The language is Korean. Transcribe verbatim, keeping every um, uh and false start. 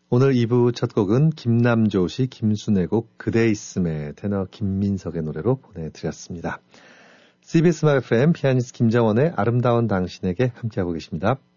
오늘 이 부 첫 곡은 김남조 씨, 김순애 곡 그대 있음의 테너 김민석의 노래로 보내드렸습니다. 씨비에스 에프엠 피아니스트 김정원의 아름다운 당신에게 함께하고 계십니다.